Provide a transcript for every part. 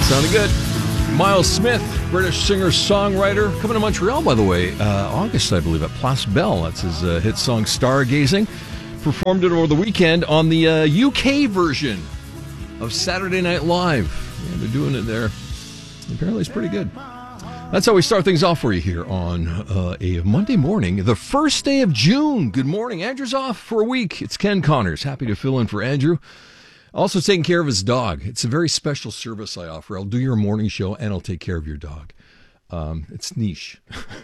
Sounded good. Miles Smith, British singer-songwriter, coming to Montreal, by the way, August, I believe, at Place Belle. That's his hit song, Stargazing. Performed it over the weekend on the UK version of Saturday Night Live. Yeah, they're doing it there. Apparently it's pretty good. That's how we start things off for you here on a Monday morning, the first day of June. Good morning. Andrew's off for a week. It's Ken Connors. Happy to fill in for Andrew. Also taking care of his dog. It's a very special service I offer. I'll do your morning show and I'll take care of your dog. It's niche.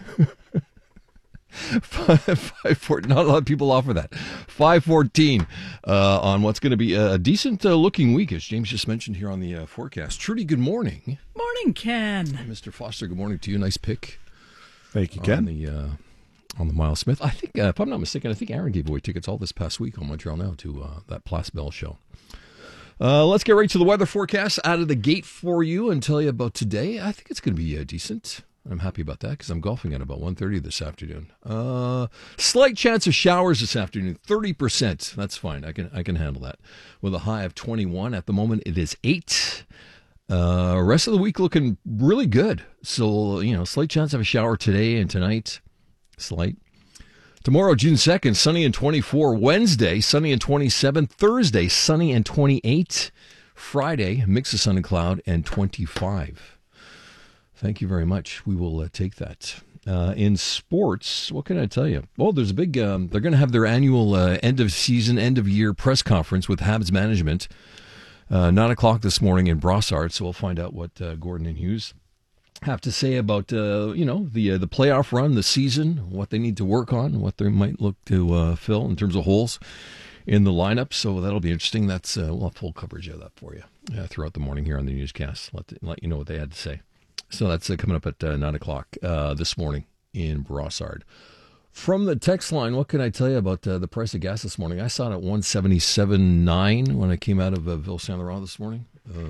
Not a lot of people offer that. 5:14 on what's going to be a decent looking week, as James just mentioned here on the forecast. Trudy, good morning. Morning, Ken. Mr. Foster, good morning to you. Nice pick. Thank you, Ken. On the Miles Smith. I think, if I'm not mistaken, I think Aaron gave away tickets all this past week on Montreal Now to that Place Belle show. Let's get right to the weather forecast out of the gate for you and tell you about today. I think it's going to be decent. I'm happy about that because I'm golfing at about 1:30 this afternoon. Slight chance of showers this afternoon, 30%. That's fine. I can handle that. With a high of 21. At the moment, it is 8. Rest of the week looking really good. So, slight chance of a shower today and tonight. Slight. Tomorrow, June 2nd, sunny and 24. Wednesday, sunny and 27. Thursday, sunny and 28. Friday, mix of sun and cloud and 25. Thank you very much. We will take that. In sports, what can I tell you? Well, there's a big, they're going to have their annual end of season, end of year press conference with Habs management. 9 o'clock this morning in Brossard. So we'll find out what Gordon and Hughes have to say about, the playoff run, the season, what they need to work on, what they might look to fill in terms of holes in the lineup. So that'll be interesting. That's we'll have full coverage of that for you throughout the morning here on the newscast. Let you know what they had to say. So that's coming up at 9 o'clock this morning in Brossard. From the text line, what can I tell you about the price of gas this morning? I saw it at 177.9 when I came out of Ville Saint Laurent this morning.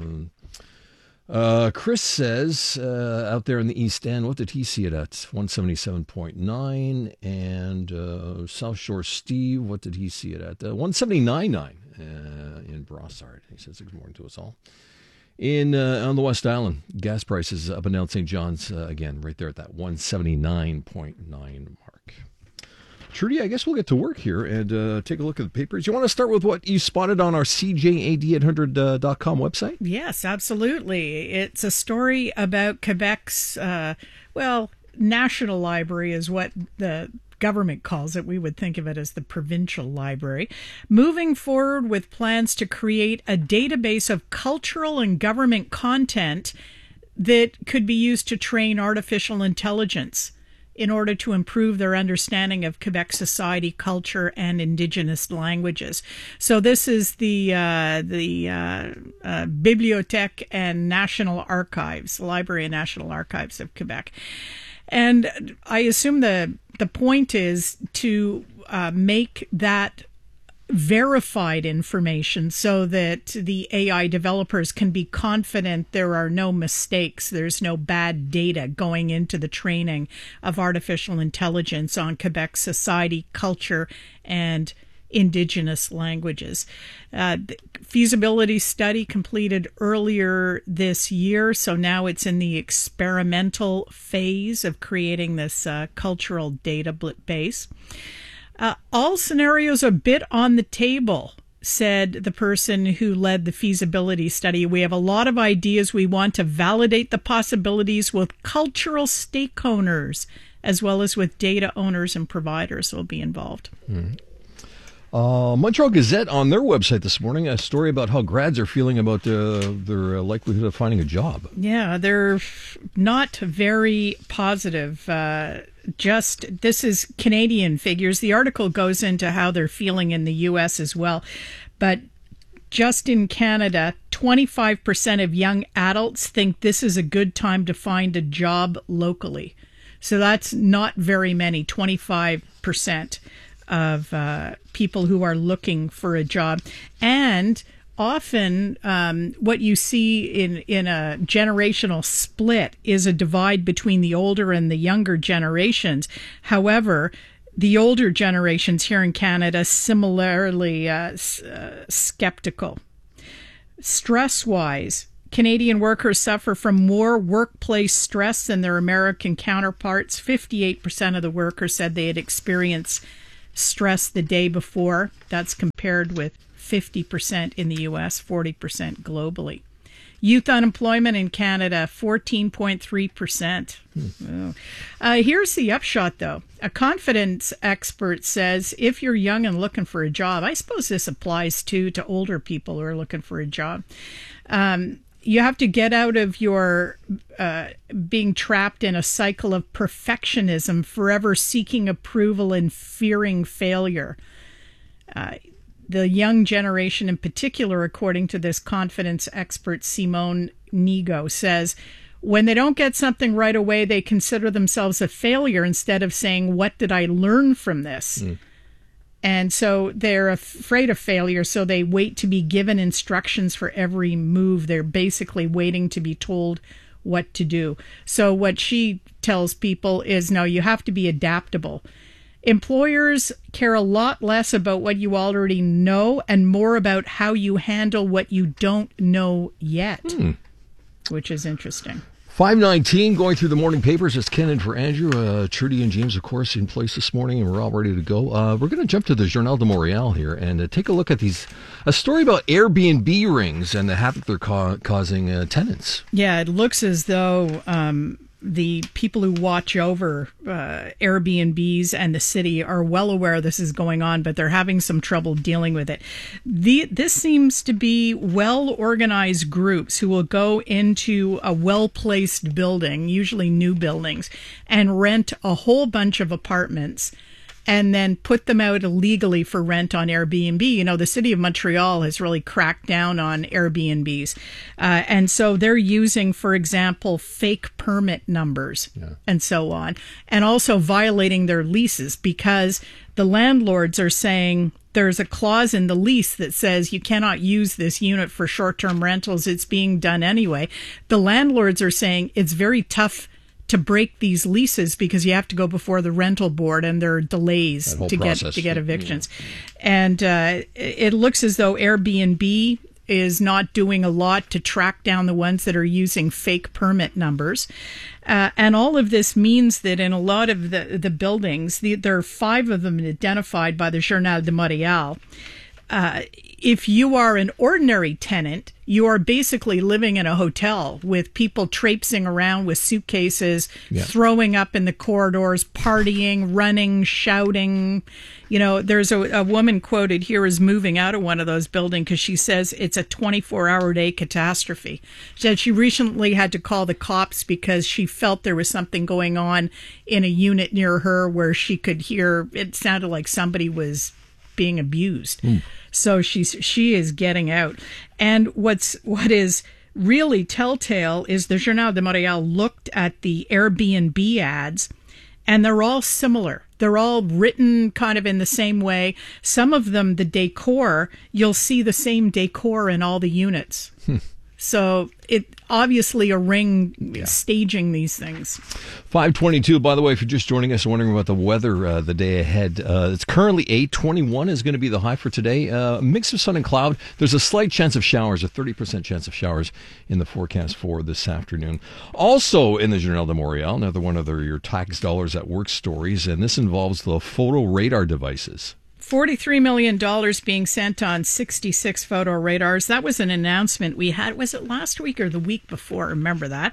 Chris says out there in the East End, what did he see it at? 177.9. And South Shore Steve, what did he see it at? 179.9 in Brossard. He says good morning to us all. On the West Island, gas prices up and down St. John's, again, right there at that 179.9 mark. Trudy, I guess we'll get to work here and take a look at the papers. You want to start with what you spotted on our CJAD800.com website? Yes, absolutely. It's a story about Quebec's, National Library is what the government calls it. We would think of it as the provincial library, moving forward with plans to create a database of cultural and government content that could be used to train artificial intelligence in order to improve their understanding of Quebec society, culture, and Indigenous languages. So this is the Bibliothèque and National Archives, Library and National Archives of Quebec. And I assume the point is to make that verified information so that the AI developers can be confident there are no mistakes, there's no bad data going into the training of artificial intelligence on Quebec society, culture, and Indigenous languages. The feasibility study completed earlier this year, so now it's in the experimental phase of creating this cultural database. All scenarios are a bit on the table, said the person who led the feasibility study. We have a lot of ideas. We want to validate the possibilities with cultural stakeholders as well as with data owners and providers who will be involved. Mm-hmm. Montreal Gazette on their website this morning, a story about how grads are feeling about their likelihood of finding a job. Yeah, they're not very positive. This is Canadian figures. The article goes into how they're feeling in the U.S. as well. But just in Canada, 25% of young adults think this is a good time to find a job locally. So that's not very many, 25%. Of people who are looking for a job. And often what you see in a generational split is a divide between the older and the younger generations. However, the older generations here in Canada similarly skeptical. Stress-wise, Canadian workers suffer from more workplace stress than their American counterparts. 58% of the workers said they had experienced stress the day before. That's compared with 50% in the U.S., 40% globally. Youth unemployment in Canada, 14.3%. Here's the upshot, though. A confidence expert says if you're young and looking for a job, I suppose this applies too to older people who are looking for a job, you have to get out of your being trapped in a cycle of perfectionism, forever seeking approval and fearing failure. The young generation in particular, according to this confidence expert Simone Nigo, says when they don't get something right away, they consider themselves a failure instead of saying, what did I learn from this? And so they're afraid of failure, so they wait to be given instructions for every move. They're basically waiting to be told what to do. So what she tells people is, no, you have to be adaptable. Employers care a lot less about what you already know and more about how you handle what you don't know yet, which is interesting. 5:19, going through the morning papers. It's Ken in for Andrew. Trudy and James, of course, in place this morning, and we're all ready to go. We're going to jump to the Journal de Montréal here and take a look at a story about Airbnb rings and the havoc they're causing tenants. Yeah, it looks as though the people who watch over Airbnbs and the city are well aware this is going on, but they're having some trouble dealing with it. This seems to be well-organized groups who will go into a well-placed building, usually new buildings, and rent a whole bunch of apartments and then put them out illegally for rent on Airbnb. You know, the city of Montreal has really cracked down on Airbnbs. And so they're using, for example, fake permit numbers and so on, and also violating their leases because the landlords are saying there's a clause in the lease that says you cannot use this unit for short-term rentals. It's being done anyway. The landlords are saying it's very tough to break these leases because you have to go before the rental board and there are delays to get evictions. And it looks as though Airbnb is not doing a lot to track down the ones that are using fake permit numbers. And all of this means that in a lot of the buildings, there are 5 of them identified by the Journal de Montréal. If you are an ordinary tenant, you are basically living in a hotel with people traipsing around with suitcases, throwing up in the corridors, partying, running, shouting. You know, there's a woman quoted here as moving out of one of those buildings because she says it's a 24-hour-day catastrophe. She said she recently had to call the cops because she felt there was something going on in a unit near her where she could hear, it sounded like somebody was being abused. So she is getting out. And what is really telltale is the Journal de Montréal looked at the Airbnb ads, and they're all similar. They're all written kind of in the same way. Some of them, the decor, you'll see the same decor in all the units. So it obviously a ring staging these things. 5:22. By the way, if you're just joining us and wondering about the weather the day ahead, it's currently 8:21 is going to be the high for today. A mix of sun and cloud. There's a slight chance of showers, a 30% chance of showers in the forecast for this afternoon. Also in the Journal de Montréal, another one of your tax dollars at work stories, and this involves the photo radar devices. $43 million being sent on 66 photo radars. That was an announcement we had. Was it last week or the week before? Remember that?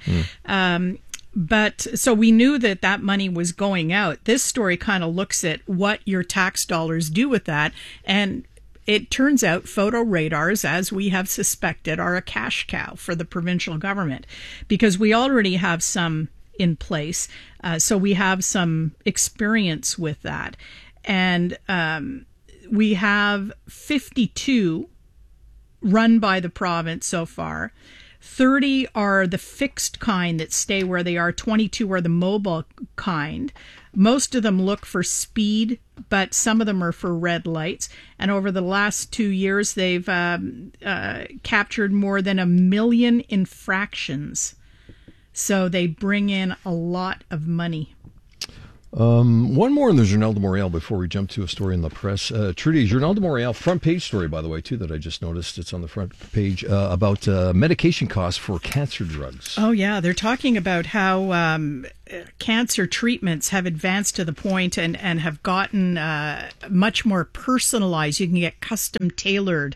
But so we knew that money was going out. This story kind of looks at what your tax dollars do with that. And it turns out photo radars, as we have suspected, are a cash cow for the provincial government because we already have some in place. So we have some experience with that. And we have 52 run by the province so far. 30 are the fixed kind that stay where they are. 22 are the mobile kind. Most of them look for speed, but some of them are for red lights. And over the last 2 years, they've captured more than 1 million infractions. So they bring in a lot of money. One more in the Journal de Montréal before we jump to a story in La Presse. Trudy, Journal de Montréal, front page story, by the way, too, that I just noticed. It's on the front page about medication costs for cancer drugs. Oh, yeah. They're talking about how cancer treatments have advanced to the point and have gotten much more personalized. You can get custom tailored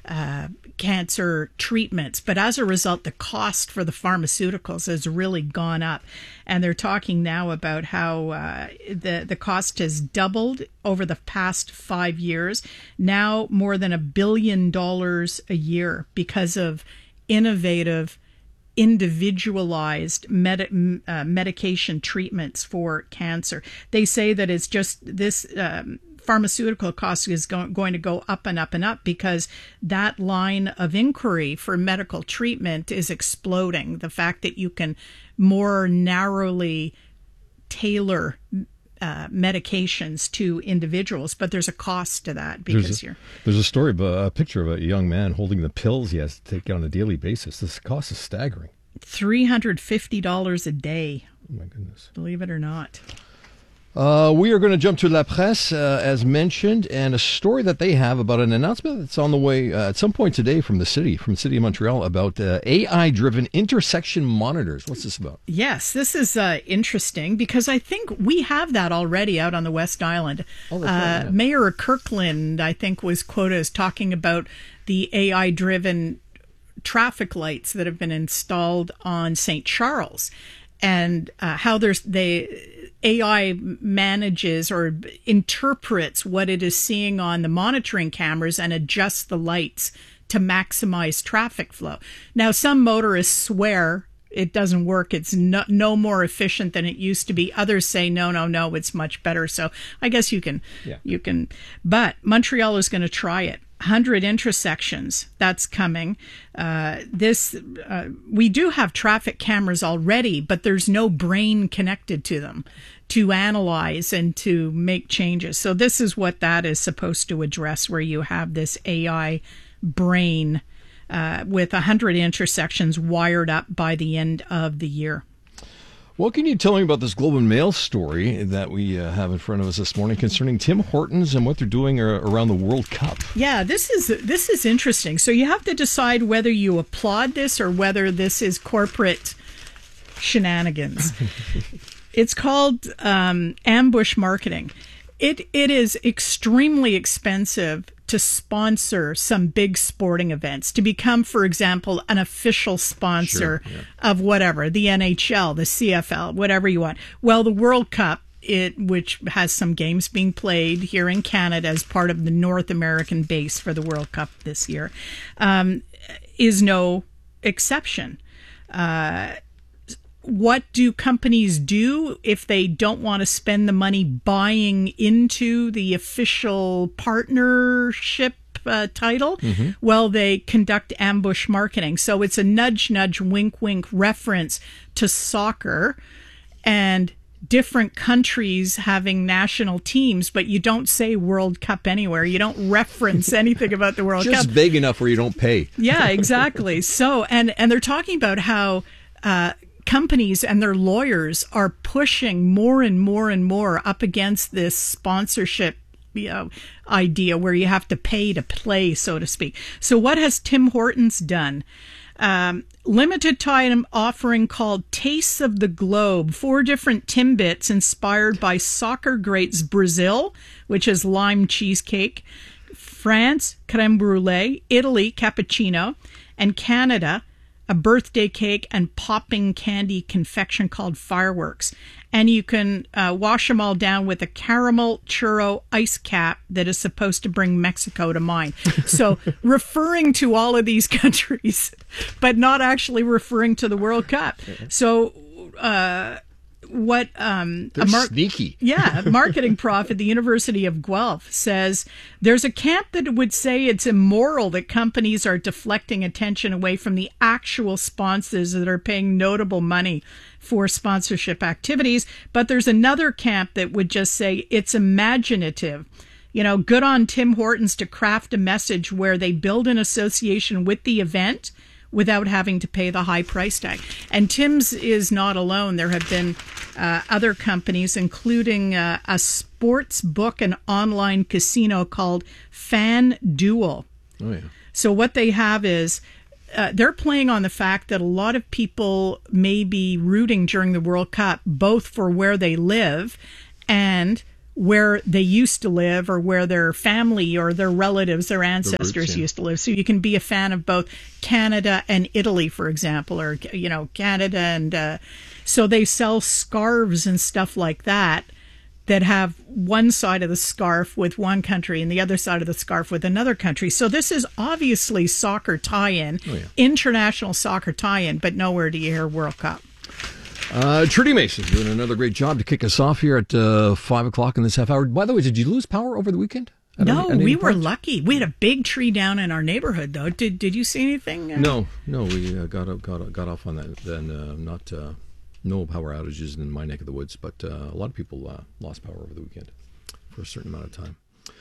cancer treatments, but as a result, the cost for the pharmaceuticals has really gone up. And they're talking now about how the cost has doubled over the past 5 years, now more than $1 billion a year because of innovative, individualized medication treatments for cancer. They say that it's just this pharmaceutical cost is going to go up and up and up because that line of inquiry for medical treatment is exploding. The fact that you can more narrowly tailor medications to individuals, but there's a cost to that because there's a story, a picture of a young man holding the pills he has to take on a daily basis. This cost is staggering. $350 a day. Oh my goodness! Believe it or not. We are going to jump to La Presse, as mentioned, and a story that they have about an announcement that's on the way at some point today from the city of Montreal about AI-driven intersection monitors. What's this about? Yes, this is interesting because I think we have that already out on the West Island. Oh, that's right, yeah. Mayor Kirkland, I think, was quoted as talking about the AI-driven traffic lights that have been installed on St. Charles and how AI manages or interprets what it is seeing on the monitoring cameras and adjusts the lights to maximize traffic flow. Now, some motorists swear it doesn't work. It's no more efficient than it used to be. Others say, no, it's much better. So I guess you can. But Montreal is going to try it. 100 intersections, that's coming. We do have traffic cameras already, but there's no brain connected to them to analyze and to make changes. So this is what that is supposed to address, where you have this AI brain with 100 intersections wired up by the end of the year. What can you tell me about this Globe and Mail story that we have in front of us this morning concerning Tim Hortons and what they're doing around the World Cup? Yeah, this is interesting. So you have to decide whether you applaud this or whether this is corporate shenanigans. It's called ambush marketing. It is extremely expensive to sponsor some big sporting events, to become, for example, an official sponsor of whatever, the NHL, the CFL, whatever you want. Well, the World Cup, which has some games being played here in Canada as part of the North American base for the World Cup this year, is no exception. What do companies do if they don't want to spend the money buying into the official partnership title? Mm-hmm. Well, they conduct ambush marketing. So it's a nudge, nudge, wink, wink reference to soccer and different countries having national teams, but you don't say World Cup anywhere. You don't reference anything about the World Cup. Just vague enough where you don't pay. Yeah, exactly. So, and they're talking about how companies and their lawyers are pushing more and more and more up against this sponsorship idea where you have to pay to play, so to speak. So what has Tim Hortons done? Limited time offering called Tastes of the Globe. 4 different Timbits inspired by soccer greats Brazil, which is lime cheesecake, France, creme brulee, Italy, cappuccino, and Canada, a birthday cake and popping candy confection called Fireworks. And you can wash them all down with a caramel churro ice cap that is supposed to bring Mexico to mind. So referring to all of these countries, but not actually referring to the World Cup. So what sneaky. Yeah, marketing prof at the University of Guelph says there's a camp that would say it's immoral that companies are deflecting attention away from the actual sponsors that are paying notable money for sponsorship activities, but there's another camp that would just say it's imaginative. You know, good on Tim Hortons to craft a message where they build an association with the event, without having to pay the high price tag. And Tim's is not alone. There have been other companies, including a sports book and online casino called FanDuel. Oh, yeah. So what they have is they're playing on the fact that a lot of people may be rooting during the World Cup, both for where they live and where they used to live, or where their family or their relatives, their ancestors used to live. So you can be a fan of both Canada and Italy, for example, or, Canada. And so they sell scarves and stuff like that have one side of the scarf with one country and the other side of the scarf with another country. So this is obviously soccer tie-in, international soccer tie-in, but nowhere do you hear World Cup. Trudy Mason doing another great job to kick us off here at 5 o'clock in this half hour. By the way, did you lose power over the weekend? No, we were lucky. We had a big tree down in our neighborhood, though. Did you see anything? No, we got off on that. Then no power outages in my neck of the woods, but a lot of people lost power over the weekend for a certain amount of time.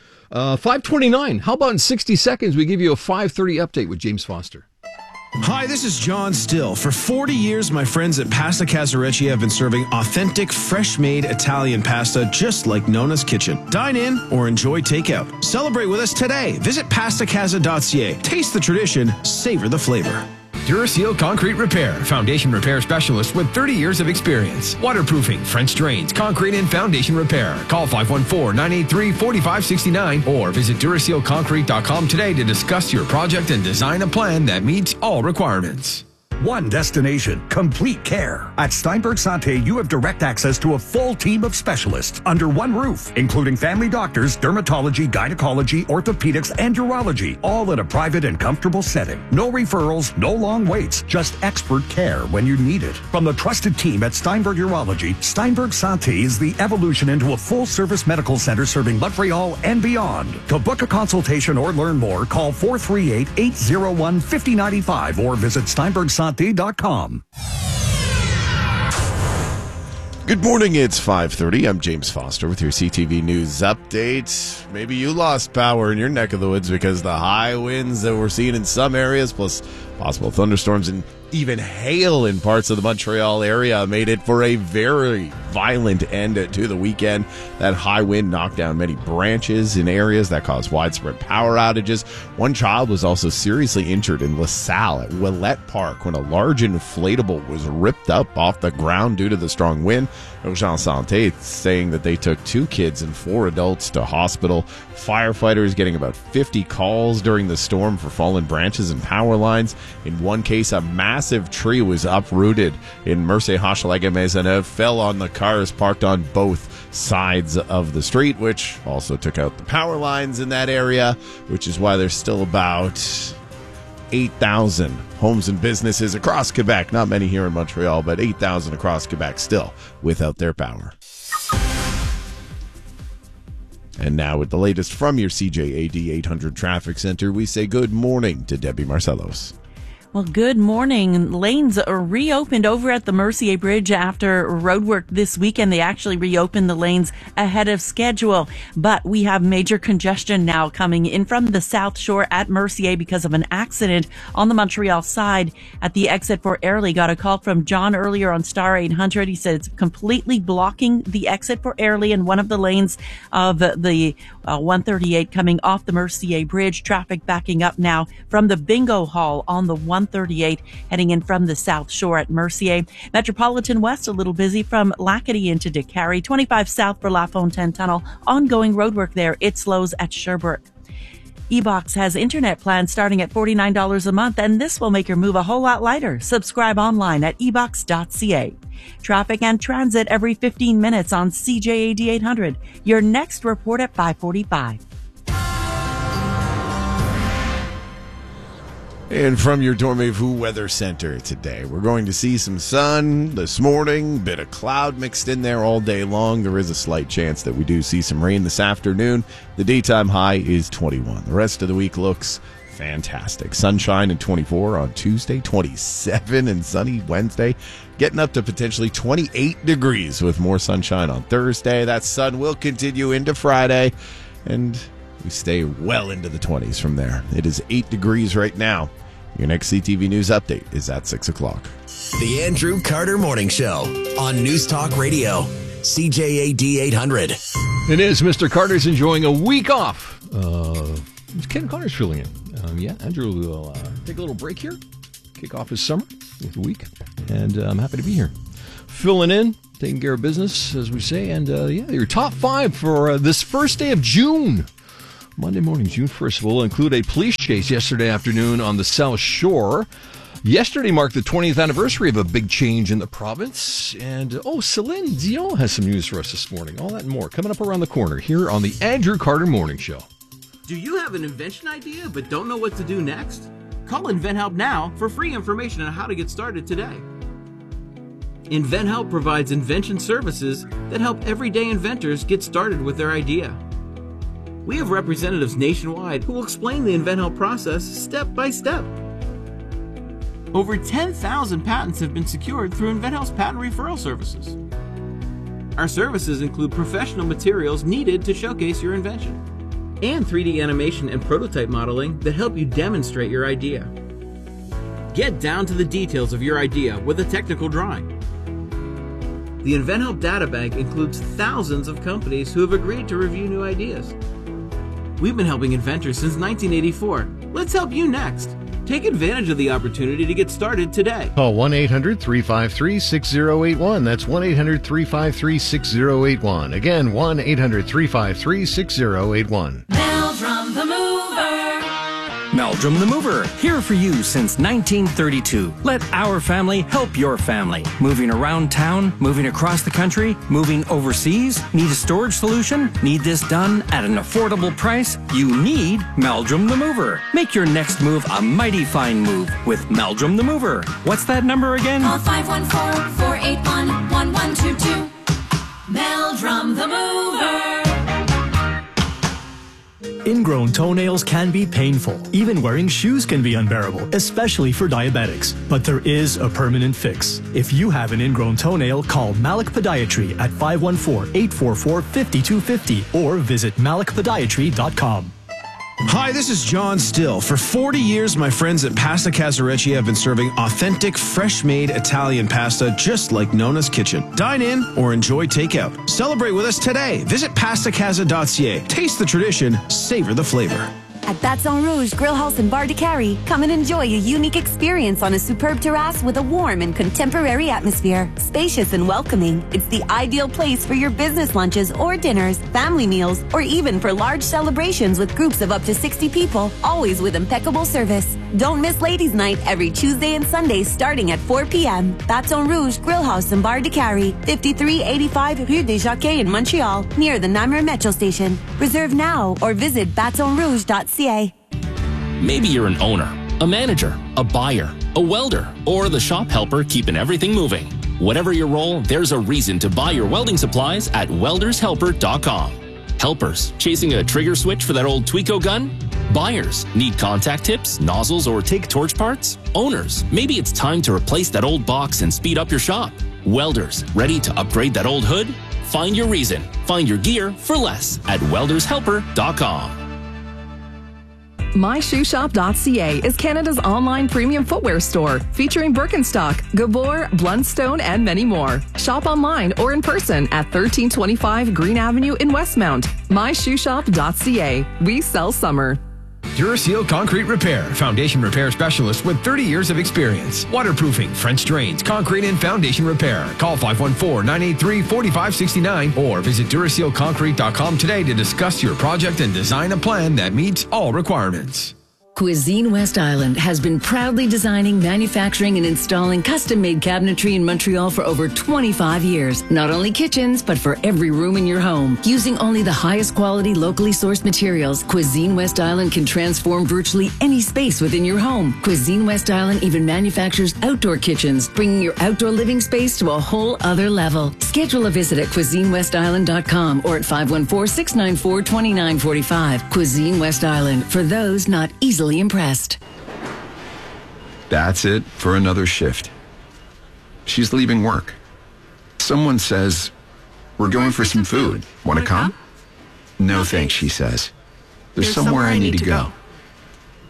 5:29. How about in 60 seconds we give you a 5:30 update with James Foster? Hi, this is John Still. For 40 years, my friends at Pasta Casarecci have been serving authentic, fresh-made Italian pasta just like Nona's Kitchen. Dine in or enjoy takeout. Celebrate with us today. Visit pastacasa.ca. Taste the tradition, savor the flavor. Duraseal Concrete Repair, foundation repair specialist with 30 years of experience. Waterproofing, French drains, concrete and foundation repair. Call 514-983-4569 or visit DurasealConcrete.com today to discuss your project and design a plan that meets all requirements. One destination, complete care. At Steinberg Santé, you have direct access to a full team of specialists under one roof, including family doctors, dermatology, gynecology, orthopedics, and urology, all in a private and comfortable setting. No referrals, no long waits, just expert care when you need it. From the trusted team at Steinberg Urology, Steinberg Santé is the evolution into a full-service medical center serving Montreal and beyond. To book a consultation or learn more, call 438-801-5095 or visit steinbergsanté.com. Good morning, it's 5:30. I'm James Foster with your CTV News update. Maybe you lost power in your neck of the woods because the high winds that we're seeing in some areas, plus possible thunderstorms and even hail in parts of the Montreal area, made it for a very violent end to the weekend. That high wind knocked down many branches in areas that caused widespread power outages. One child was also seriously injured in LaSalle at Willette Park when a large inflatable was ripped up off the ground due to the strong wind. Urgence Santé saying that they took 2 kids and 4 adults to hospital. Firefighters getting about 50 calls during the storm for fallen branches and power lines. In one case, a massive tree was uprooted in Mercier-Hochelaga-Maisonneuve, fell on the cars parked on both sides of the street, which also took out the power lines in that area, which is why there's still about 8,000 homes and businesses across Quebec, not many here in Montreal, but 8,000 across Quebec still without their power. And now with the latest from your CJAD 800 Traffic Center, we say good morning to Debbie Marcellos. Well, good morning. Lanes are reopened over at the Mercier Bridge after roadwork this weekend. They actually reopened the lanes ahead of schedule, but we have major congestion now coming in from the South Shore at Mercier because of an accident on the Montreal side at the exit for Airlie. Got a call from John earlier on Star 800. He said it's completely blocking the exit for Airlie in one of the lanes of the 138 coming off the Mercier Bridge. Traffic backing up now from the Bingo Hall on the 138 heading in from the South Shore at Mercier. Metropolitan West a little busy from Lacadie into Décarie. 25 south for La Fontaine Tunnel. Ongoing roadwork there. It slows at Sherbrooke. eBox has internet plans starting at $49 a month, and this will make your move a whole lot lighter. Subscribe online at ebox.ca. Traffic and transit every 15 minutes on CJAD 800. Your next report at 5:45. And from your Dormez-vous Weather Center today, we're going to see some sun this morning, bit of cloud mixed in there all day long. There is a slight chance that we do see some rain this afternoon. The daytime high is 21. The rest of the week looks fantastic. Sunshine and 24 on Tuesday, 27 and sunny Wednesday, getting up to potentially 28 degrees with more sunshine on Thursday. That sun will continue into Friday, and we stay well into the 20s from there. It is 8 degrees right now Your next CTV News update is at 6 o'clock. The Andrew Carter Morning Show on News Talk Radio, CJAD 800. It is. Mr. Carter's enjoying a week off. Ken Connor's filling in. Andrew will take a little break here, kick off his summer with a week, and I'm happy to be here. Filling in, taking care of business, as we say, and your top 5 for this first day of June. Monday morning, June 1st, will include a police chase yesterday afternoon on the South Shore. Yesterday marked the 20th anniversary of a big change in the province. And, Celine Dion has some news for us this morning. All that and more coming up around the corner here on the Andrew Carter Morning Show. Do you have an invention idea but don't know what to do next? Call InventHelp now for free information on how to get started today. InventHelp provides invention services that help everyday inventors get started with their idea. We have representatives nationwide who will explain the InventHelp process step by step. Over 10,000 patents have been secured through InventHelp's patent referral services. Our services include professional materials needed to showcase your invention, and 3D animation and prototype modeling that help you demonstrate your idea. Get down to the details of your idea with a technical drawing. The InventHelp Databank includes thousands of companies who have agreed to review new ideas. We've been helping inventors since 1984. Let's help you next. Take advantage of the opportunity to get started today. Call 1-800-353-6081. That's 1-800-353-6081. Again, 1-800-353-6081. Meldrum the Mover. Meldrum the Mover, here for you since 1932. Let our family help your family. Moving around town, moving across the country, moving overseas. Need a storage solution? Need this done at an affordable price? You need Meldrum the Mover. Make your next move a mighty fine move with Meldrum the Mover. What's that number again? Call 514-481-1122. Meldrum the Mover. Ingrown toenails can be painful. Even wearing shoes can be unbearable, especially for diabetics. But there is a permanent fix. If you have an ingrown toenail, call Malik Podiatry at 514-844-5250 or visit malikpodiatry.com. Hi, this is John Still. For 40 years, my friends at Pasta Casarecci have been serving authentic, fresh-made Italian pasta just like Nona's Kitchen. Dine in or enjoy takeout. Celebrate with us today. Visit pastacasa.ca. Taste the tradition, savor the flavor. At Baton Rouge Grill House and Bar de Cary, come and enjoy a unique experience on a superb terrace with a warm and contemporary atmosphere. Spacious and welcoming, it's the ideal place for your business lunches or dinners, family meals, or even for large celebrations with groups of up to 60 people, always with impeccable service. Don't miss Ladies' Night every Tuesday and Sunday starting at 4 p.m. Baton Rouge Grill House and Bar de Cary, 5385 Rue des Jockeys in Montreal, near the Namur Metro Station. Reserve now or visit batonrouge.ca. Maybe you're an owner, a manager, a buyer, a welder, or the shop helper keeping everything moving. Whatever your role, there's a reason to buy your welding supplies at weldershelper.com. Helpers, chasing a trigger switch for that old Tweco gun? Buyers, need contact tips, nozzles, or take torch parts? Owners, maybe it's time to replace that old box and speed up your shop. Welders, ready to upgrade that old hood? Find your reason. Find your gear for less at weldershelper.com. MyShoeShop.ca is Canada's online premium footwear store, featuring Birkenstock, Gabor, Blundstone, and many more. Shop online or in person at 1325 Green Avenue in Westmount. MyShoeShop.ca. We sell summer. Duraseal Concrete Repair, foundation repair specialist with 30 years of experience. Waterproofing, French drains, concrete and foundation repair. Call 514-983-4569 or visit DurasealConcrete.com today to discuss your project and design a plan that meets all requirements. Cuisine West Island has been proudly designing, manufacturing, and installing custom-made cabinetry in Montreal for over 25 years. Not only kitchens, but for every room in your home. Using only the highest quality, locally sourced materials, Cuisine West Island can transform virtually any space within your home. Cuisine West Island even manufactures outdoor kitchens, bringing your outdoor living space to a whole other level. Schedule a visit at CuisineWestIsland.com or at 514-694-2945. Cuisine West Island, for those not easily impressed. That's it for another shift. She's leaving work. Someone says, "We're going for some food. Want to come?" "No thanks," she says. "There's somewhere I need to go."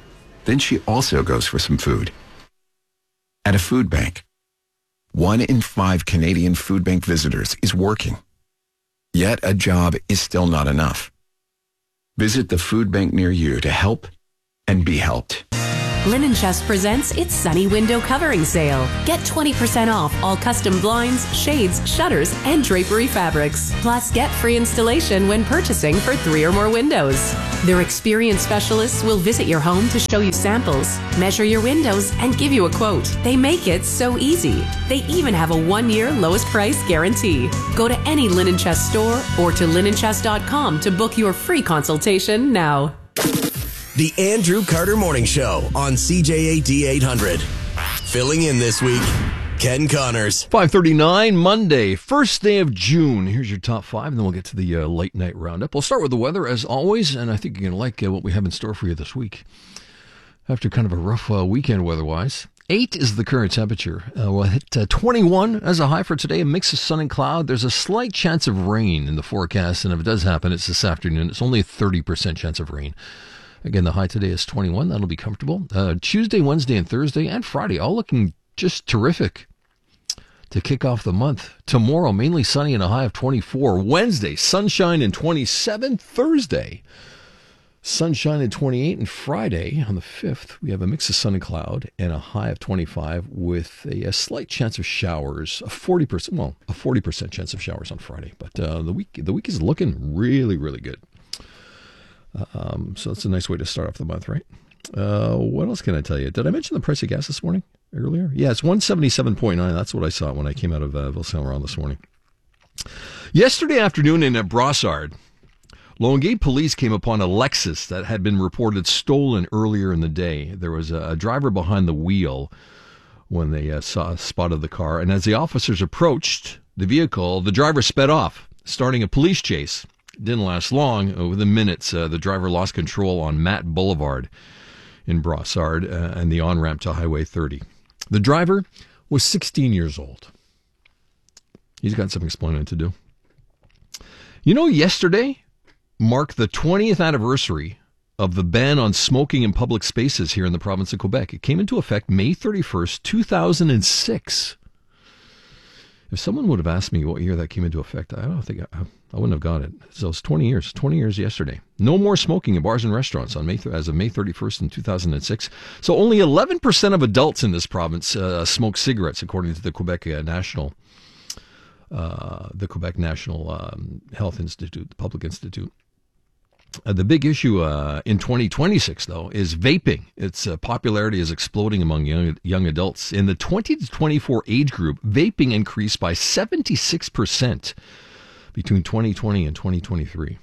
Then she also goes for some food. At a food bank, 1 in 5 Canadian food bank visitors is working. Yet a job is still not enough. Visit the food bank near you to help and be helped. Linen Chest presents its Sunny Window Covering Sale. Get 20% off all custom blinds, shades, shutters, and drapery fabrics. Plus, get free installation when purchasing for 3 or more windows. Their experienced specialists will visit your home to show you samples, measure your windows, and give you a quote. They make it so easy. They even have a 1-year lowest price guarantee. Go to any Linen Chest store or to linenchest.com to book your free consultation now. The Andrew Carter Morning Show on CJAD 800. Filling in this week, Ken Connors. 5:39, Monday, first day of June. Here's your top 5, and then we'll get to the late night roundup. We'll start with the weather, as always, and I think you're going to like what we have in store for you this week. After kind of a rough weekend weather-wise. 8 is the current temperature. We'll hit 21 as a high for today, a mix of sun and cloud. There's a slight chance of rain in the forecast, and if it does happen, it's this afternoon. It's only a 30% chance of rain. Again, the high today is 21. That'll be comfortable. Tuesday, Wednesday, and Thursday, and Friday, all looking just terrific to kick off the month. Tomorrow, mainly sunny and a high of 24. Wednesday, sunshine and 27. Thursday, sunshine and 28. And Friday, on the 5th, we have a mix of sun and cloud and a high of 25 with a slight chance of showers, a 40% chance of showers on Friday. But the week is looking really, really good. So it's a nice way to start off the month, right? What else can I tell you? Did I mention the price of gas this morning earlier? Yeah, it's 177.9. That's what I saw when I came out of Ville-Saint-Laurent this morning. Yesterday afternoon in Brossard, Longueuil police came upon a Lexus that had been reported stolen earlier in the day. There was a driver behind the wheel when they spotted the car, and as the officers approached the vehicle, the driver sped off, starting a police chase. Didn't last long. Within minutes, the driver lost control on Matt Boulevard in Brossard and the on-ramp to Highway 30. The driver was 16 years old. He's got some explaining to do. You know, yesterday marked the 20th anniversary of the ban on smoking in public spaces here in the province of Quebec. It came into effect May 31st, 2006. If someone would have asked me what year that came into effect, I don't think I wouldn't have got it. So it's 20 years. 20 years yesterday. No more smoking in bars and restaurants as of May 31st in 2006. So only 11% of adults in this province smoke cigarettes, according to the Quebec National Health Institute, the Public Institute. The big issue in 2026, though, is vaping. Its popularity is exploding among young adults. In the 20 to 24 age group, vaping increased by 76% between 2020 and 2023.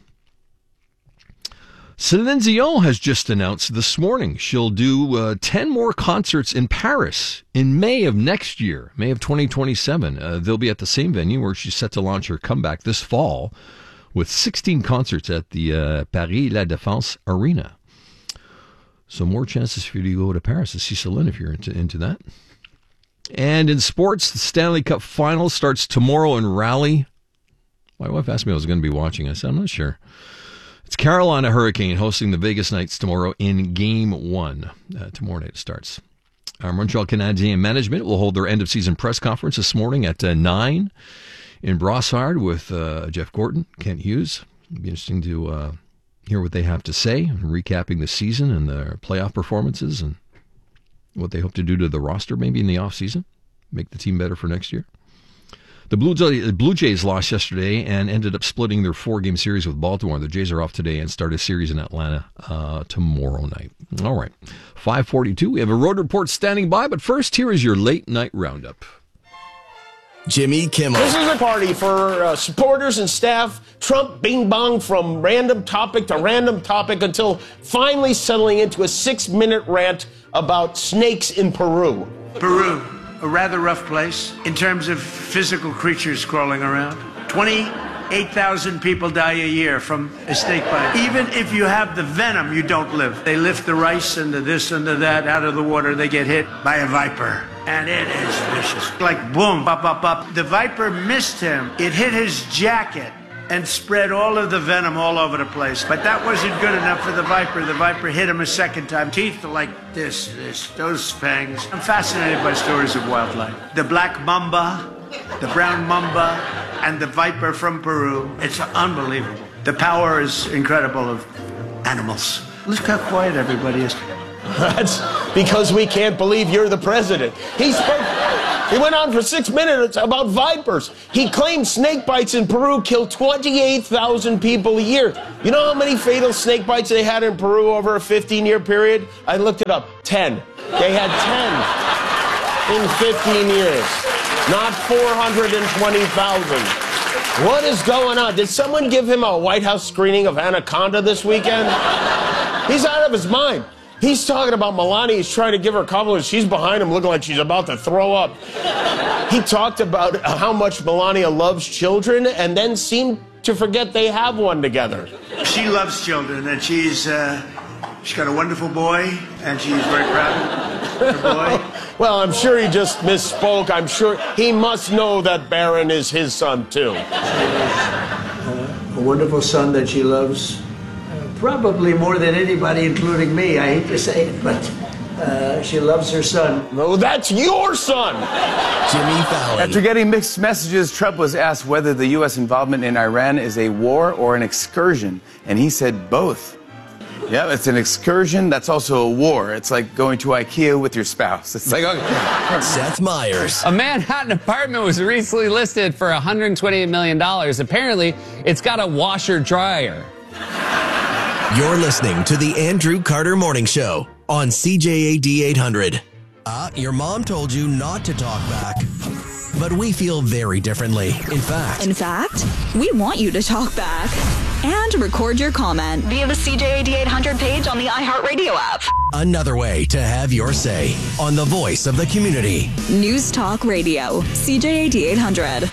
Celine Dion has just announced this morning she'll do 10 more concerts in Paris in May of next year, May of 2027. They'll be at the same venue where she's set to launch her comeback this fall, with 16 concerts at the Paris La Défense Arena. So more chances for you to go to Paris to see Celine if you're into that. And in sports, the Stanley Cup Final starts tomorrow in Raleigh. My wife asked me if I was going to be watching. I said, I'm not sure. It's Carolina Hurricane hosting the Vegas Knights tomorrow in Game 1. Tomorrow night it starts. Our Montreal Canadiens management will hold their end-of-season press conference this morning at 9 in Brossard with Jeff Gordon, Kent Hughes. It'll be interesting to hear what they have to say, recapping the season and their playoff performances and what they hope to do to the roster maybe in the offseason, make the team better for next year. The Blue Jays lost yesterday and ended up splitting their 4-game series with Baltimore. The Jays are off today and start a series in Atlanta tomorrow night. All right, 5:42. We have a road report standing by, but first, here is your late night roundup. Jimmy Kimmel. This is a party for supporters and staff. Trump bing-bong from random topic to random topic until finally settling into a 6-minute rant about snakes in Peru. Peru, a rather rough place in terms of physical creatures crawling around. 28,000 people die a year from a snake bite. Even if you have the venom, you don't live. They lift the rice and the this and the that out of the water. They get hit by a viper. And it is vicious. Like boom, pop, pop, pop. The viper missed him. It hit his jacket. and spread all of the venom all over the place. But that wasn't good enough for the viper. The viper hit him a second time. Teeth are like those fangs. I'm fascinated by stories of wildlife. The black mamba, the brown mamba, and the viper from Peru. It's unbelievable. The power is incredible of animals. Look how quiet everybody is. That's because we can't believe you're the president. He went on for 6 minutes about vipers. He claimed snake bites in Peru kill 28,000 people a year. You know how many fatal snake bites they had in Peru over a 15-year period? I looked it up. 10. They had 10 in 15 years. Not 420,000. What is going on? Did someone give him a White House screening of Anaconda this weekend? He's out of his mind. He's talking about Melania. He's trying to give her compliments. She's behind him looking like she's about to throw up. He talked about how much Melania loves children and then seemed to forget they have one together. She loves children, and she's got a wonderful boy, and she's very proud of her boy. Well, I'm sure he just misspoke. I'm sure he must know that Barron is his son, too. A wonderful son that she loves. Probably more than anybody, including me. I hate to say it, but she loves her son. No, that's your son! Jimmy Fallon. After getting mixed messages, Trump was asked whether the U.S. involvement in Iran is a war or an excursion, and he said both. Yeah, it's an excursion. That's also a war. It's like going to IKEA with your spouse. It's like, okay. Seth Meyers. A Manhattan apartment was recently listed for $128 million. Apparently, it's got a washer-dryer. You're listening to the Andrew Carter Morning Show on CJAD 800. Your mom told you not to talk back, but we feel very differently. In fact, we want you to talk back and record your comment via the CJAD 800 page on the iHeartRadio app. Another way to have your say on the voice of the community. News Talk Radio, CJAD 800.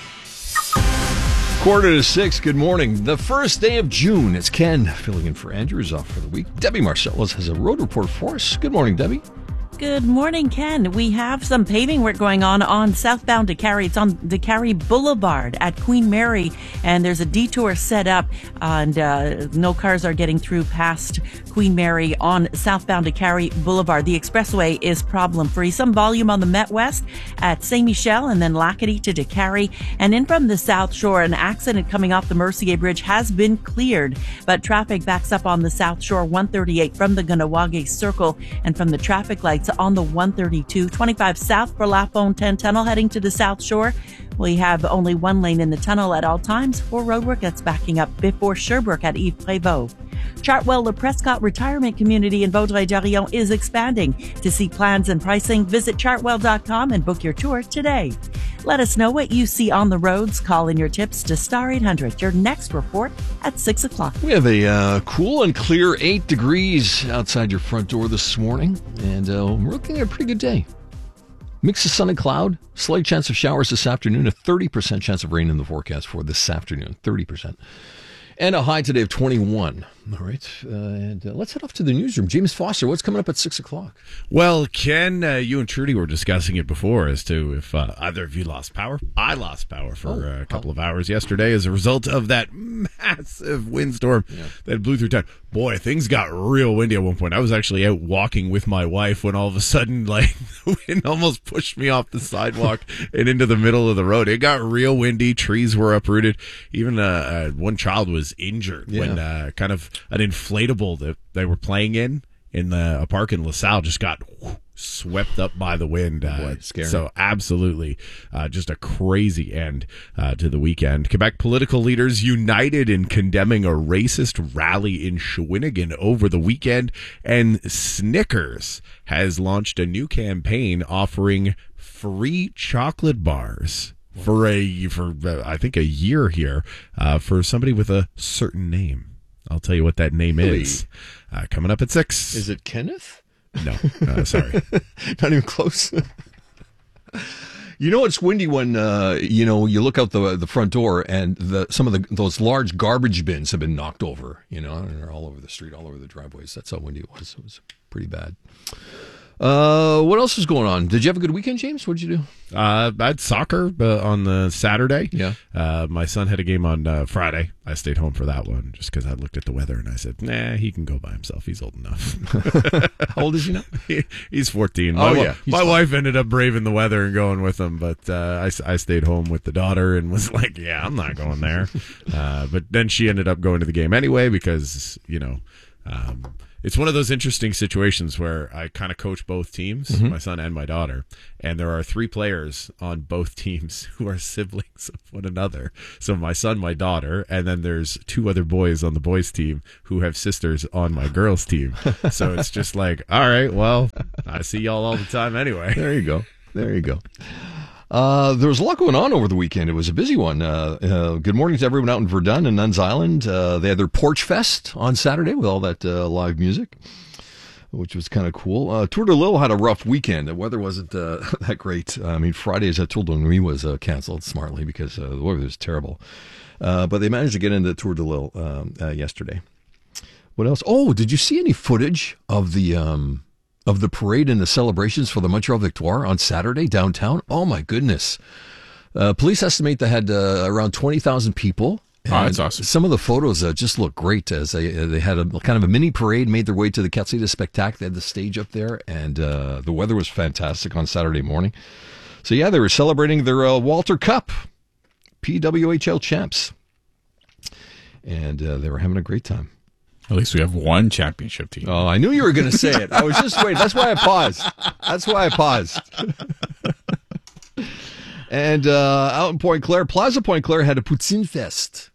5:45. Good morning. The first day of June. It's Ken filling in for Andrew, who's off for the week. Debbie Marcellus has a road report for us. Good morning, Debbie. Good morning, Ken. We have some paving work going on southbound DeKalb. It's on DeKalb Boulevard at Queen Mary, and there's a detour set up, and no cars are getting through past Queen Mary on southbound DeKalb Boulevard. The expressway is problem-free. Some volume on the Met West at St. Michel and then Lacadie to DeKalb. And in from the South Shore, an accident coming off the Mercier Bridge has been cleared, but traffic backs up on the South Shore 138 from the Ganawage Circle and from the traffic lights on the 132, 25 south for Lafone 10 tunnel heading to the South Shore. We have only one lane in the tunnel at all times for roadwork that's backing up before Sherbrooke at Yves Prévost. Chartwell Le Prescott Retirement Community in Vaudreuil-Dorion is expanding. To see plans and pricing, visit chartwell.com and book your tour today. Let us know what you see on the roads. Call in your tips to Star 800. Your next report at 6 o'clock. We have a cool and clear 8 degrees outside your front door this morning, and we're looking at a pretty good day. Mix of sun and cloud, slight chance of showers this afternoon, a 30% chance of rain in the forecast for this afternoon, 30%. And a high today of 21. All right. And let's head off to the newsroom. James Foster, what's coming up at 6 o'clock? Well, Ken, you and Trudy were discussing it before as to if either of you lost power. I lost power for a couple of hours yesterday as a result of that massive windstorm that blew through town. Boy, things got real windy at one point. I was actually out walking with my wife when all of a sudden, the wind almost pushed me off the sidewalk and into the middle of the road. It got real windy. Trees were uprooted. Even one child was injured when kind of an inflatable that they were playing in a park in LaSalle just got swept up by the wind. Scary. So absolutely just a crazy end to the weekend. Quebec political leaders united in condemning a racist rally in Shawinigan over the weekend, and Snickers has launched a new campaign offering free chocolate bars for I think a year here for somebody with a certain name. I'll tell you what that name is. Coming up at 6. Is it Kenneth? No, sorry. Not even close. You know, it's windy when, you look out the front door and some of those large garbage bins have been knocked over, and they're all over the street, all over the driveways. That's how windy it was. It was pretty bad. What else is going on? Did you have a good weekend, James? What did you do? I had soccer on the Saturday. Yeah. My son had a game on Friday. I stayed home for that one just because I looked at the weather and I said, nah, he can go by himself. He's old enough. How old is he now? He's 14. My wife ended up braving the weather and going with him, but I stayed home with the daughter and was like, yeah, I'm not going there. But then she ended up going to the game anyway because, it's one of those interesting situations where I kind of coach both teams, my son and my daughter, and there are 3 players on both teams who are siblings of one another. So my son, my daughter, and then there's 2 other boys on the boys' team who have sisters on my girls' team. So it's just like, all right, well, I see y'all all the time anyway. There you go. There was a lot going on over the weekend. It was a busy one. Good morning to everyone out in Verdun and Nuns Island. They had their Porch Fest on Saturday with all that live music, which was kind of cool. Tour de Lille had a rough weekend. The weather wasn't that great. I mean, Friday, as I told Nuit, was canceled smartly because the weather was terrible. But they managed to get into Tour de Lille yesterday. What else? Oh, did you see any footage of the parade and the celebrations for the Montreal Victoire on Saturday downtown? Oh, my goodness. Police estimate they had around 20,000 people. Oh, that's awesome. Some of the photos just look great as they had a kind of a mini parade, made their way to the Quartier Spectacle. They had the stage up there, and the weather was fantastic on Saturday morning. So, yeah, they were celebrating their Walter Cup, PWHL champs. And they were having a great time. At least we have one championship team. Oh, I knew you were going to say it. I was just waiting. That's why I paused. And out in Point Claire, Plaza Point Claire had a Poutine Fest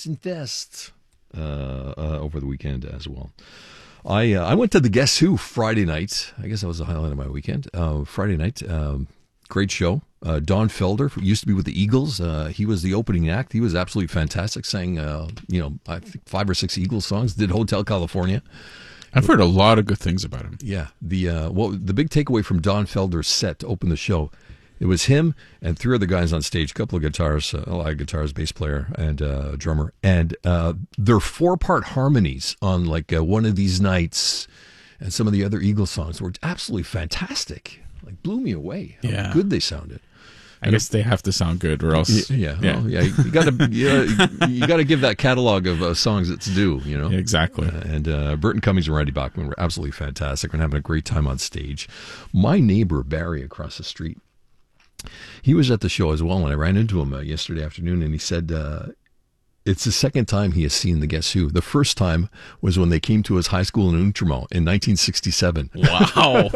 over the weekend as well. I went to the Guess Who Friday night. I guess that was the highlight of my weekend. Friday night, great show. Don Felder used to be with the Eagles. He was the opening act. He was absolutely fantastic. Sang, I think 5 or 6 Eagles songs. Did Hotel California. I've heard a lot of good things about him. Yeah. The big takeaway from Don Felder's set to open the show, it was him and 3 other guys on stage, a couple of guitars, bass player and drummer, and their 4-part harmonies on like One of These Nights and some of the other Eagles songs were absolutely fantastic. Like blew me away how good they sounded. I guess they have to sound good, or else. You got to give that catalog of songs its due. Exactly. And Burton Cummings and Randy Bachman were absolutely fantastic. We're having a great time on stage. My neighbor Barry across the street, he was at the show as well, and I ran into him yesterday afternoon, and he said it's the second time he has seen the Guess Who. The first time was when they came to his high school in Outremont in 1967. Wow.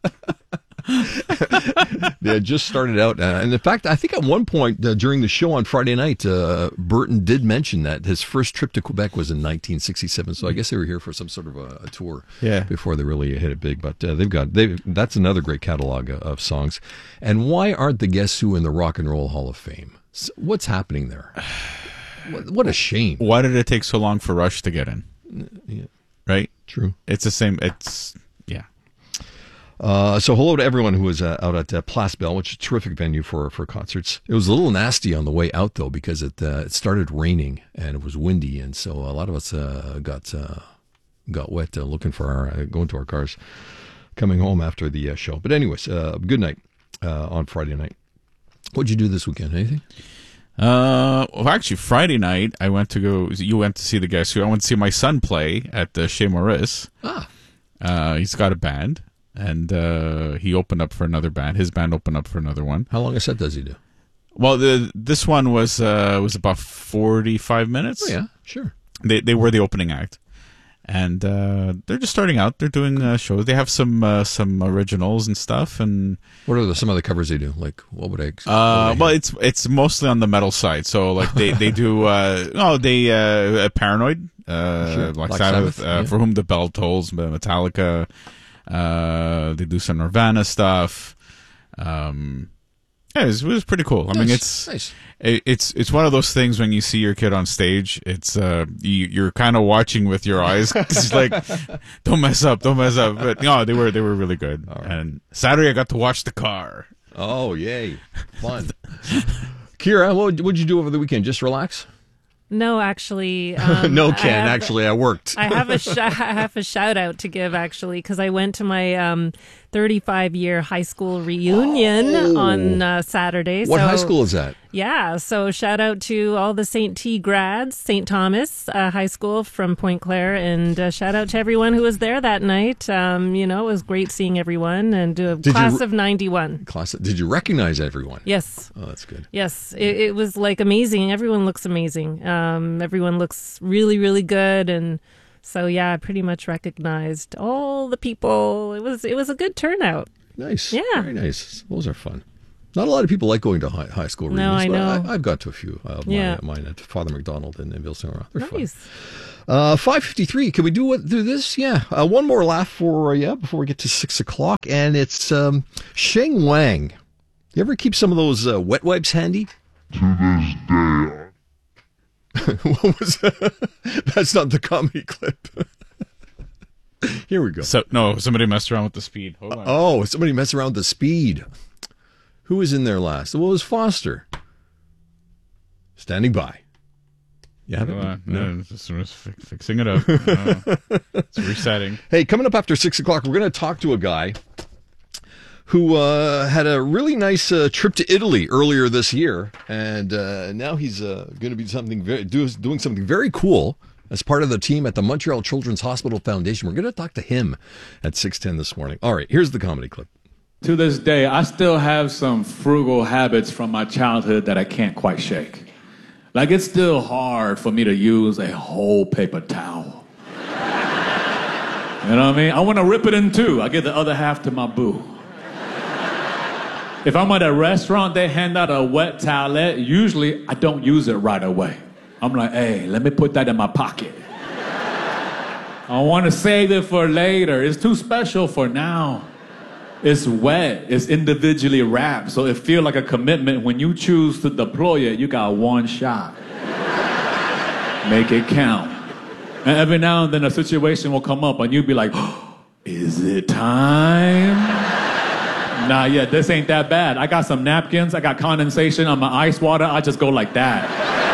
They had just started out. And in fact, I think at one point during the show on Friday night, Burton did mention that his first trip to Quebec was in 1967. So I guess they were here for some sort of a tour before they really hit it big. But that's another great catalog of songs. And why aren't the Guess Who in the Rock and Roll Hall of Fame? What's happening there? What a shame. Why did it take so long for Rush to get in? Yeah. Right? True. It's the same. So hello to everyone who was out at Place Belle, which is a terrific venue for concerts. It was a little nasty on the way out, though, because it started raining and it was windy, and so a lot of us got wet looking for going to our cars, coming home after the show. But anyways, good night on Friday night. What'd you do this weekend? Anything? Well, actually, Friday night you went to see the Guess Who. I went to see my son play at the Chez Maurice. He's got a band. And he opened up for another band. His band opened up for another one. How long a set does he do? Well, this one was about 45 minutes. Oh, yeah, sure. They were the opening act, and they're just starting out. They're doing shows. They have some originals and stuff. And what are some of the covers they do? Like, what would I? Well, it's mostly on the metal side. So like they do Paranoid, sure. Black Sabbath, For Whom the Bell Tolls, Metallica. They do some Nirvana stuff. It was pretty cool. I mean, it's one of those things when you see your kid on stage, it's you're kind of watching with your eyes. It's like, don't mess up. But no, they were really good. Right. And Saturday I got to watch The Car. Oh, yay. Fun. Kira, what'd you do over the weekend? Just relax? No, actually. No, Ken. Actually, I worked. I have a shout out to give, actually, because I went to my 35-year high school reunion on Saturday. What high school is that? Yeah, so shout out to all the St. T grads, St. Thomas High School from Point Claire, and shout out to everyone who was there that night. It was great seeing everyone, and class of 91. Did you recognize everyone? Yes. Oh, that's good. Yes, it was like amazing. Everyone looks amazing. Everyone looks really, really good, and so yeah, I pretty much recognized all the people. It was a good turnout. Nice. Yeah. Very nice. Those are fun. Not a lot of people like going to high school reunions. No, I know. I've got to a few. Mine at Father McDonald and Ville-Saint-Laurent. They're nice. fun. 5:53. Can we do this? Yeah. One more laugh before we get to 6 o'clock, and it's Sheng Wang. You ever keep some of those wet wipes handy? To this day. What was that? That's not the comedy clip. Here we go. So no, somebody messed around with the speed. Hold on. Oh, somebody messed around with the speed. Who was in there last? Well, it was Foster. Standing by. You have it? No, just fixing it up. It's resetting. Hey, coming up after 6 o'clock, we're going to talk to a guy who had a really nice trip to Italy earlier this year, and now he's going to be doing something very cool as part of the team at the Montreal Children's Hospital Foundation. We're going to talk to him at 6:10 this morning. All right, here's the comedy clip. To this day, I still have some frugal habits from my childhood that I can't quite shake. Like, it's still hard for me to use a whole paper towel. You know what I mean? I want to rip it in two. I give the other half to my boo. If I'm at a restaurant, they hand out a wet towelette. Usually, I don't use it right away. I'm like, hey, let me put that in my pocket. I want to save it for later. It's too special for now. It's wet. It's individually wrapped, so it feels like a commitment. When you choose to deploy it, you got one shot. Make it count. And every now and then a situation will come up, and you'll be like, oh, is it time? Nah, yeah, this ain't that bad. I got some napkins. I got condensation on my ice water. I just go like that.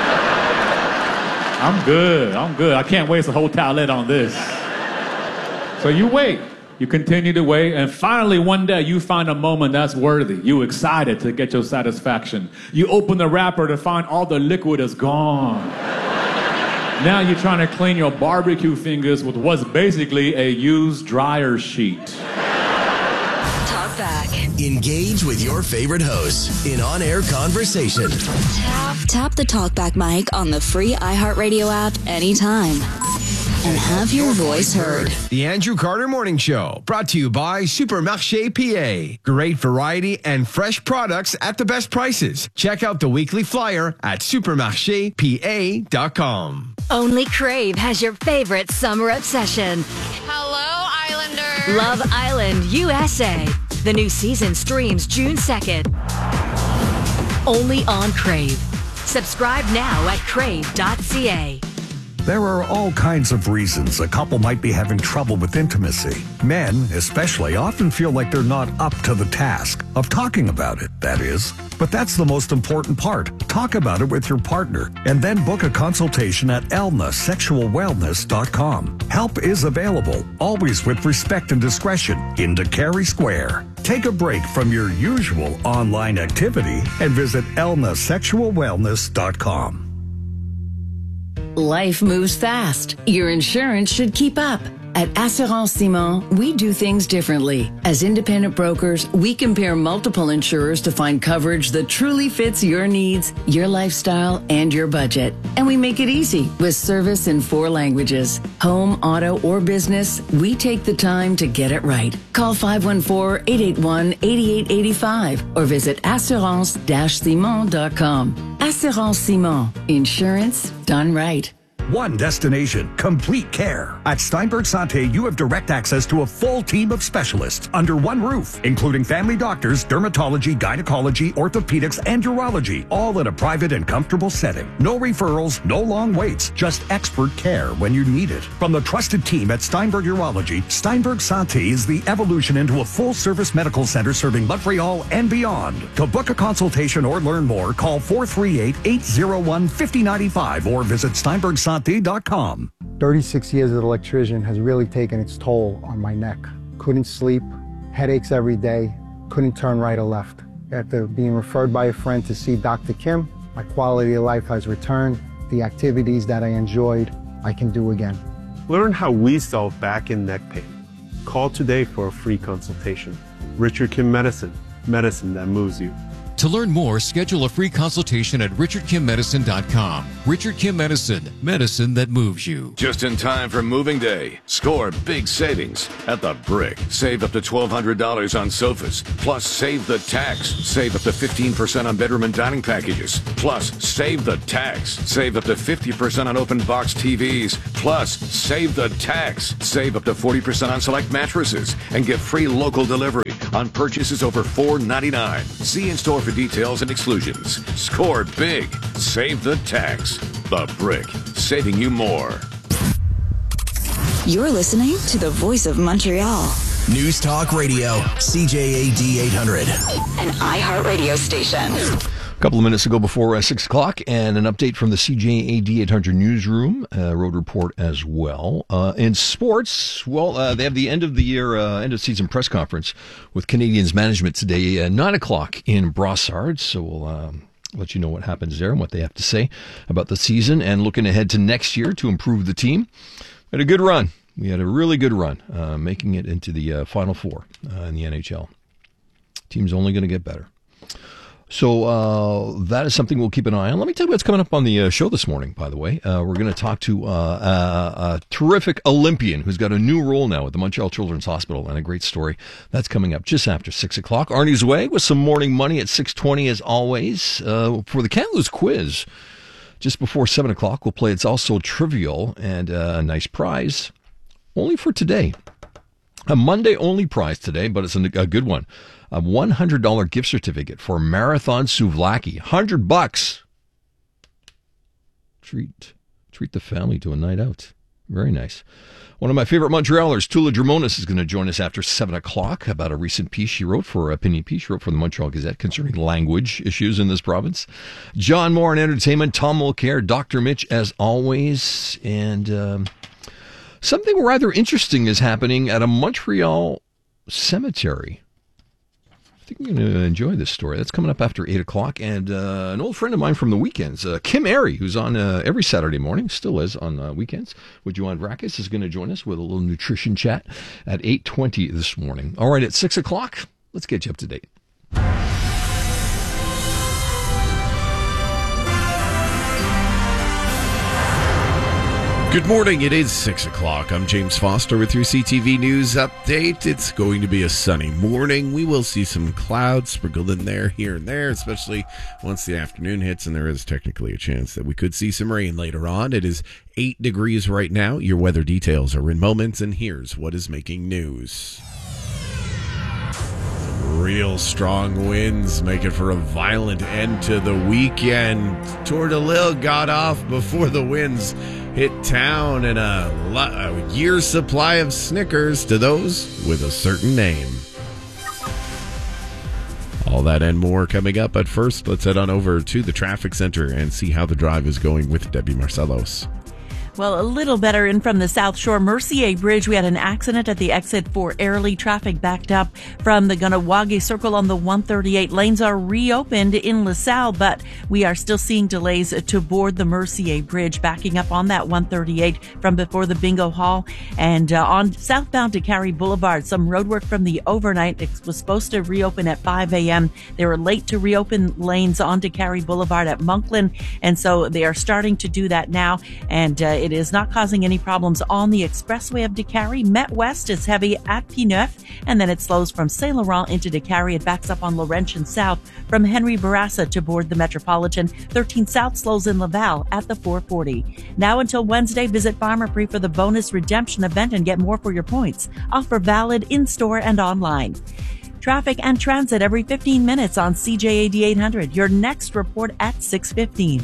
I'm good. I can't waste a whole towelette on this. So you wait. You continue to wait, and finally one day you find a moment that's worthy. You excited to get your satisfaction. You open the wrapper to find all the liquid is gone. Now you're trying to clean your barbecue fingers with what's basically a used dryer sheet. Talk back. Engage with your favorite hosts in on-air conversation. Tap the TalkBack mic on the free iHeartRadio app anytime. And have your voice heard. The Andrew Carter Morning Show, brought to you by Supermarché PA. Great variety and fresh products at the best prices. Check out the weekly flyer at supermarchepa.com. Only Crave has your favorite summer obsession. Hello, Islander. Love Island, USA. The new season streams June 2nd. Only on Crave. Subscribe now at crave.ca. There are all kinds of reasons a couple might be having trouble with intimacy. Men, especially, often feel like they're not up to the task of talking about it, that is. But that's the most important part. Talk about it with your partner and then book a consultation at elnasexualwellness.com. Help is available, always with respect and discretion, in Carey Square. Take a break from your usual online activity and visit elnasexualwellness.com. Life moves fast. Your insurance should keep up. At Assurance Simon, we do things differently. As independent brokers, we compare multiple insurers to find coverage that truly fits your needs, your lifestyle, and your budget. And we make it easy with service in 4 languages. Home, auto, or business, we take the time to get it right. Call 514-881-8885 or visit assurance-simon.com. Assurance Simon. Insurance done right. one destination, complete care. At Steinberg Santé, you have direct access to a full team of specialists under one roof, including family doctors, dermatology, gynecology, orthopedics, and urology, all in a private and comfortable setting. No referrals, no long waits, just expert care when you need it. From the trusted team at Steinberg Urology, Steinberg Santé is the evolution into a full-service medical center serving Montreal and beyond. To book a consultation or learn more, call 438-801-5095 or visit steinbergsante.com. 36 years as an electrician has really taken its toll on my neck. Couldn't sleep, headaches every day, couldn't turn right or left. After being referred by a friend to see Dr. Kim, my quality of life has returned. The activities that I enjoyed, I can do again. Learn how we solve back and neck pain. Call today for a free consultation. Richard Kim Medicine, medicine that moves you. To learn more, schedule a free consultation at richardkimmedicine.com. Richard Kim Medicine, medicine that moves you. Just in time for moving day. Score big savings at The Brick. Save up to $1,200 on sofas. Plus, save the tax. Save up to 15% on bedroom and dining packages. Plus, save the tax. Save up to 50% on open box TVs. Plus, save the tax. Save up to 40% on select mattresses. And get free local delivery on purchases over $4.99. See in-store for details and exclusions. Score big. Save the tax. The Brick. Saving you more. You're listening to the voice of Montreal. News Talk Radio, CJAD 800. An iHeartRadio station. A couple of minutes ago before 6 o'clock, and an update from the CJAD 800 newsroom, road report as well. In sports, well, they have the end of the year, end of season press conference with Canadiens management today at 9 o'clock in Brossard. So we'll let you know what happens there and what they have to say about the season and looking ahead to next year to improve the team. We had a good run. We had a really good run, making it into the Final Four in the NHL. Team's only going to get better. So that is something we'll keep an eye on. Let me tell you what's coming up on the show this morning, by the way. We're going to talk to a terrific Olympian who's got a new role now at the Montreal Children's Hospital, and a great story. That's coming up just after 6 o'clock. Arnie's Way with some morning money at 6:20 as always. For the Can't Lose quiz, just before 7 o'clock, we'll play It's Also Trivial, and a nice prize only for today. A Monday-only prize today, but it's a good one. A $100 gift certificate for Marathon Souvlaki. $100. Treat the family to a night out. Very nice. One of my favorite Montrealers, Tula Dramonis, is going to join us after 7 o'clock about a recent piece she wrote for opinion piece she wrote for the Montreal Gazette concerning language issues in this province. John Moore in entertainment, Tom Mulcair, Dr. Mitch as always, and something rather interesting is happening at a Montreal cemetery. I think you're going to enjoy this story. That's coming up after 8 o'clock. And an old friend of mine from the weekends, Kim Airy, who's on every Saturday morning, still is on weekends, with Joanne Vrakis, is going to join us with a little nutrition chat at 8:20 this morning. All right, at 6 o'clock, let's get you up to date. Good morning. It is 6 o'clock. I'm James Foster with your CTV News update. It's going to be a sunny morning. We will see some clouds sprinkled in there, here and there, especially once the afternoon hits, and there is technically a chance that we could see some rain later on. It is 8 degrees right now. Your weather details are in moments, and here's what is making news. Real strong winds make it for a violent end to the weekend. Tour de Lille got off before the winds hit town, and a year's supply of Snickers to those with a certain name. All that and more coming up. But first, let's head on over to the traffic center and see how the drive is going with Debbie Marcelos. Well, a little better in from the South Shore Mercier Bridge. We had an accident at the exit for Airlie. Traffic backed up from the Ganawagi Circle on the 138. Lanes are reopened in LaSalle, but we are still seeing delays to board the Mercier Bridge, backing up on that 138 from before the Bingo Hall. And on southbound to Carey Boulevard, some roadwork from the overnight. It was supposed to reopen at 5 a.m. They were late to reopen lanes onto Carey Boulevard at Monkland, and so they are starting to do that now. And it is not causing any problems on the expressway of Décarie. Met West is heavy at P9, and then it slows from Saint Laurent into Décarie. It backs up on Laurentian South from Henry Bourassa to board the Metropolitan. 13 South slows in Laval at the 440. Now until Wednesday, visit Pharmaprix for the bonus redemption event and get more for your points. Offer valid in-store and online. Traffic and transit every 15 minutes on CJAD 800. Your next report at 6:15.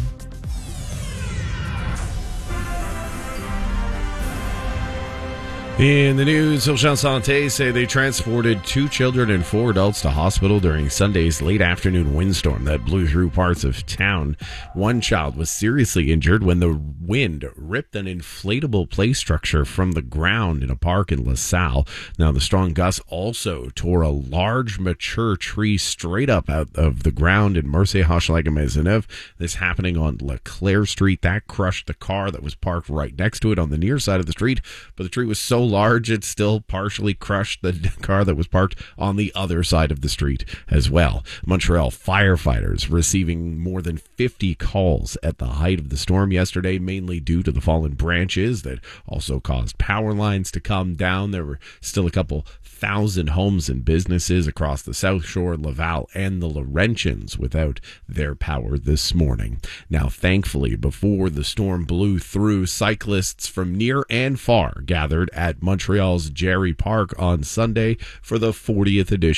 In the news, Urgence-Santé say they transported 2 children and 4 adults to hospital during Sunday's late afternoon windstorm that blew through parts of town. One child was seriously injured when the wind ripped an inflatable play structure from the ground in a park in LaSalle. Now, the strong gusts also tore a large mature tree straight up out of the ground in Mercier-Hochelaga-Maisonneuve. This happening on Leclerc Street. That crushed the car that was parked right next to it on the near side of the street, but the tree was so large it still partially crushed the car that was parked on the other side of the street as well. Montreal firefighters receiving more than 50 calls at the height of the storm yesterday, mainly due to the fallen branches that also caused power lines to come down. There were still a couple thousand homes and businesses across the South Shore, Laval, and the Laurentians without their power this morning. Now, thankfully, before the storm blew through, cyclists from near and far gathered at Montreal's Jerry Park on Sunday for the 40th edition